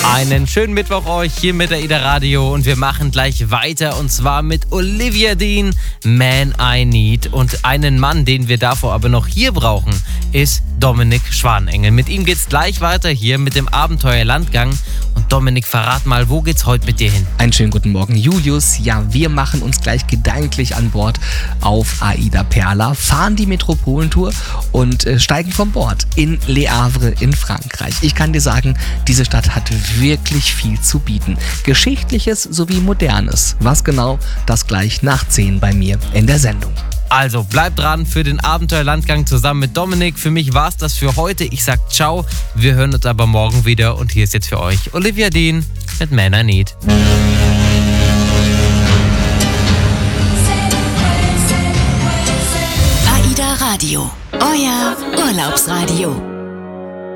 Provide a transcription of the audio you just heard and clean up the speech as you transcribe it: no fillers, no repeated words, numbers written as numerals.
Einen schönen Mittwoch euch hier mit AIDA Radio und wir machen gleich weiter und zwar mit Olivia Dean, Man I Need. Und einen Mann, den wir davor aber noch hier brauchen, ist Dominik Schwanengel. Mit ihm geht's gleich weiter hier mit dem Abenteuer Landgang. Und Dominik, verrat mal, wo geht's heute mit dir hin? Einen schönen guten Morgen, Julius. Ja, wir machen uns gleich gedanklich an Bord auf AIDA Perla, fahren die Metropolentour und steigen von Bord in Le Havre in Frankreich. Ich kann dir sagen, diese Stadt hat wirklich viel zu bieten. Geschichtliches sowie Modernes. Was genau, das gleich nach 10 bei mir in der Sendung. Also bleibt dran für den Abenteuerlandgang zusammen mit Dominik. Für mich war's das für heute. Ich sag ciao. Wir hören uns aber morgen wieder. Und hier ist jetzt für euch Olivia Dean mit Man I Need. AIDA Radio, euer Urlaubsradio.